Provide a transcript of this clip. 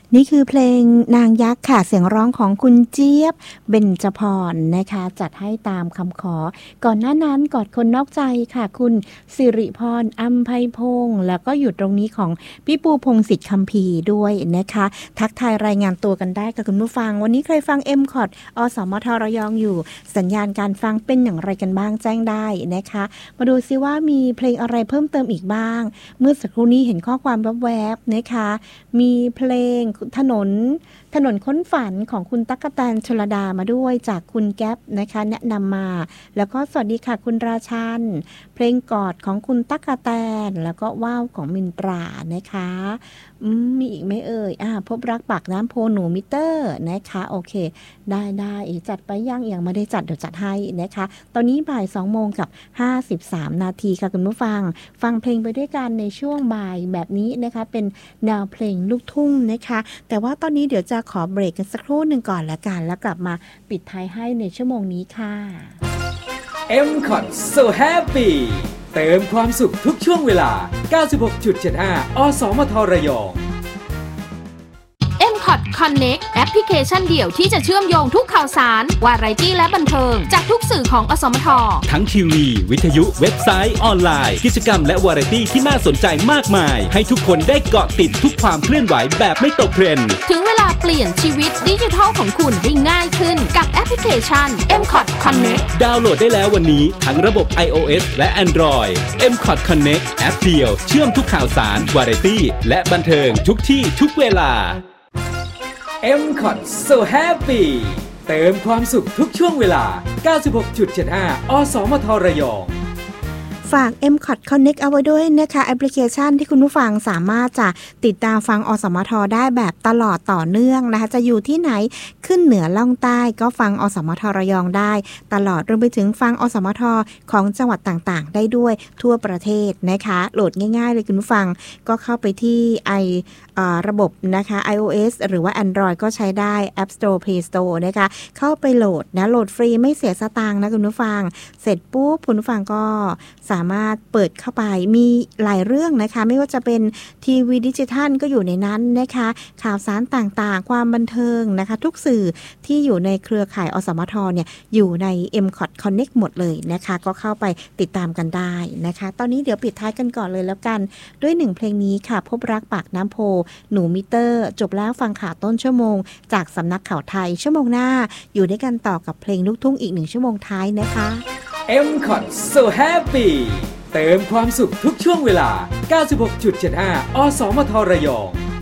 นี่คือเพลงนางยักษ์ค่ะเสียงร้องของคุณเจี๊ยบเบญจพรนะคะจัดให้ตามคำขอก่อนหน้านั้นกอดคนนอกใจค่ะคุณสิริพรอัมไพพงษ์แล้วก็อยู่ตรงนี้ของพี่ปูพงศิษฐ์คัมภีร์ด้วยนะคะทักทายรายงานตัวกันได้กับคุณผู้ฟังวันนี้ใครฟัง MCOT อสมทระยองอยู่สัญญาณการฟังเป็นอย่างไรกันบ้างแจ้งได้นะคะมาดูซิว่ามีเพลงอะไรเพิ่มเติมอีกบ้างเมื่อสักครู่นี้เห็นข้อความแวบๆนะคะมีเพลงถนนค้นฝันของคุณตั๊กแตนชลดามาด้วยจากคุณแก๊ปนะคะแนะนำมาแล้วก็สวัสดีค่ะคุณราชันเพลงกอดของคุณตั๊กแตนแล้วก็ว้าวของมินตรานะคะมีอีกไหมเอ่ยพบรักปากน้ำโพหนูมิเตอร์นะคะโอเคได้จัดไปยังไม่ได้จัดเดี๋ยวจัดให้นะคะตอนนี้บ่าย 2:53 นาทีค่ะคุณผู้ฟังเพลงไปด้วยกันในช่วงบ่ายแบบนี้นะคะเป็นแนวเพลงลูกทุ่งนะคะแต่ว่าตอนนี้เดี๋ยวจะขอเบรกกันสักครู่หนึ่งก่อนละกันแล้วกลับมาปิดท้ายให้ในชั่วโมงนี้ค่ะ MCOT So Happy เติมความสุขทุกช่วงเวลา 96.75 อสมทระยอง MCOT Connect แอปพลิเคชันเดี่ยวที่จะเชื่อมโยงทุกข่าวสารวาไรตี้และบันเทิงจากทุกสื่อของอสมททั้งทีวีวิทยุเว็บไซต์ออนไลน์กิจกรรมและวาไรตี้ที่น่าสนใจมากมายให้ทุกคนได้เกาะติดทุกความเคลื่อนไหวแบบไม่ตกเทรนด์ถึงเวลาเปลี่ยนชีวิตดิจิทัลของคุณให้ง่ายขึ้นกับแอปพลิเคชัน MCOT Connect ดาวน์โหลดได้แล้ววันนี้ทั้งระบบ iOS และ Android MCOT Connect แอปเดียวเชื่อมทุกข่าวสารวาไรตี้และบันเทิงทุกที่ทุกเวลา MCOT So Happy เติมความสุขทุกช่วงเวลา 96.75 อสมทระยองฝาก MCOT Connect เอาไว้ด้วยนะคะแอปพลิเคชันที่คุณผู้ฟังสามารถจะติดตามฟังอสมทได้แบบตลอดต่อเนื่องนะคะจะอยู่ที่ไหนขึ้นเหนือล่องใต้ก็ฟังอสมทระยองได้ตลอดรวมไปถึงฟังอสมทของจังหวัดต่างๆได้ด้วยทั่วประเทศนะคะโหลดง่ายๆเลยคุณผู้ฟังก็เข้าไปที่ระบบนะคะ iOS หรือว่า Android ก็ใช้ได้ App Store Play Store นะคะเข้าไปโหลดนะโหลดฟรีไม่เสียสตางค์นะคุณผู้ฟังเสร็จปุ๊บคุณผู้ฟังก็สามารถเปิดเข้าไปมีหลายเรื่องนะคะไม่ว่าจะเป็นทีวีดิจิทัลก็อยู่ในนั้นนะคะข่าวสารต่างๆความบันเทิงนะคะทุกสื่อที่อยู่ในเครือข่ายอสมทเนี่ยอยู่ใน MCOT Connect หมดเลยนะคะก็เข้าไปติดตามกันได้นะคะตอนนี้เดี๋ยวปิดท้ายกันก่อนเลยแล้วกันด้วย1เพลงนี้ค่ะพบรักปากน้ำโพหนูมิเตอร์จบแล้วฟังข่าวต้นชั่วโมงจากสำนักข่าวไทยชั่วโมงหน้าอยู่ด้วยกันต่อกับเพลงลูกทุ่งอีก1ชั่วโมงท้ายนะคะ MCOT So Happy เติมความสุขทุกช่วงเวลา 96.75 อสมทระยอง